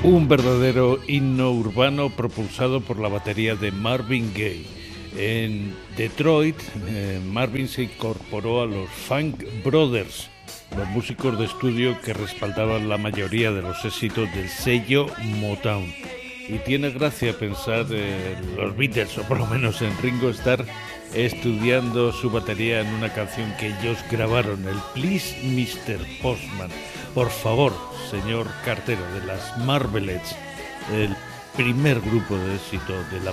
Un verdadero himno urbano propulsado por la batería de Marvin Gaye. En Detroit, Marvin se incorporó a los Funk Brothers, los músicos de estudio que respaldaban la mayoría de los éxitos del sello Motown. Y tiene gracia pensar en los Beatles, o por lo menos en Ringo Starr, estudiando su batería en una canción que ellos grabaron, el Please Mr. Postman. Por favor, señor cartero, de las Marvelettes, el primer grupo de éxito de la